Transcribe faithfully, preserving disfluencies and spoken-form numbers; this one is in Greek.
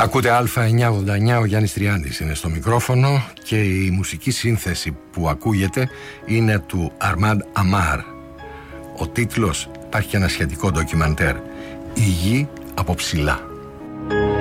Ακούτε Α εννιακόσια ογδόντα εννιά, ο Γιάννης Τριάντης είναι στο μικρόφωνο και η μουσική σύνθεση που ακούγεται είναι του Αρμάντ Αμάρ. Ο τίτλος, υπάρχει και ένα σχετικό ντοκιμαντέρ, «Η γη από ψηλά».